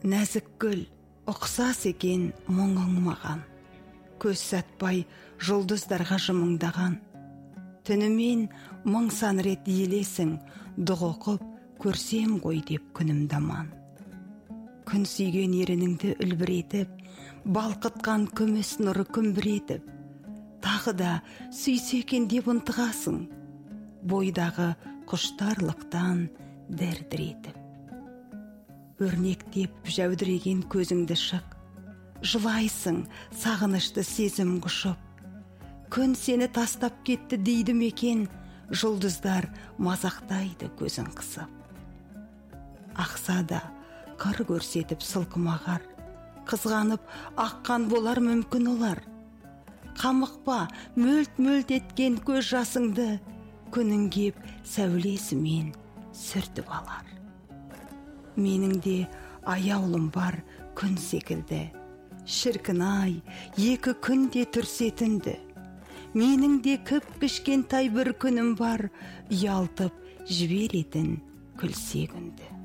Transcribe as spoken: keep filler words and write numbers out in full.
Нәзік гүл ұқсас екен мұңың маған, көз сатпай жұлдыздарға жымыңдаған. Түнімен мың сан рет елесің, дұқ оқып көрсем ғой деп күнімді аман. Күн сүйген ерініңді үлбіретіп, балқытқан күміс нұры күмбіретіп, тағы да сүйсе екен деп ынтығасың, бойдағы құштарлықтан дәрдіретіп. Өрнектеп жәудіреген көзіңді шық, жылайсың сағынышты сезім құшып. Күн сені тастап кетті дейді мекен, жұлдыздар мазақтайды көзін қысып. Ақса да қыр көрсетіп сылқымағар, қызғанып аққан болар мүмкін олар. Қамықпа мөлт-мөлт еткен көз жасыңды, күнің кеп сәулесімен сүртіп алар. Менің де аяулым бар күн секілді, шіркін-ай, екі күнде түрсетінді. Менің де кіп кішкентай бір күнім бар, ұялтып жіберетін күлсе күнді.